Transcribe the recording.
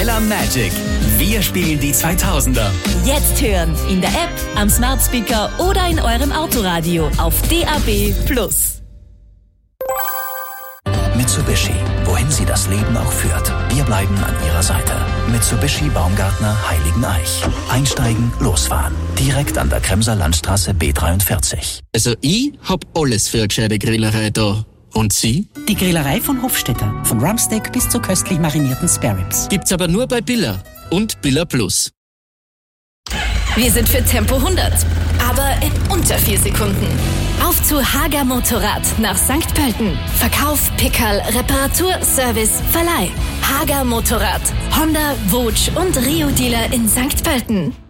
Ella Magic. Wir spielen die 2000er. Jetzt hören in der App, am Smart Speaker oder in eurem Autoradio auf DAB+. Mitsubishi, wohin sie das Leben auch führt. Wir bleiben an ihrer Seite. Mitsubishi Baumgartner Heiligeneich. Einsteigen, losfahren. Direkt an der Kremser Landstraße B43. Also ich hab alles für eine gescheite Grillerei da. Und Sie? Die Grillerei von Hofstetter. Von Rumpsteak bis zu köstlich marinierten Spareribs. Gibt's aber nur bei Billa und Billa Plus. Wir sind für Tempo 100, aber in unter 4 Sekunden. Auf zu Hager Motorrad nach St. Pölten. Verkauf, Pickerl, Reparatur, Service, Verleih. Hager Motorrad. Honda, Vogue und Rio-Dealer in St. Pölten.